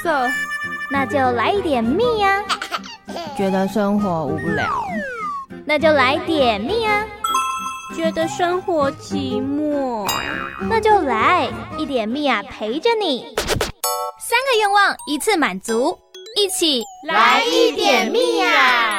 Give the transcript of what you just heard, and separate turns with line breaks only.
色，
那就来一点蜜呀。
觉得生活无聊，
那就来点蜜啊。
觉得生活寂寞，
那就来一点蜜啊，陪着你。3个愿望一次满足，一起
来一点蜜啊！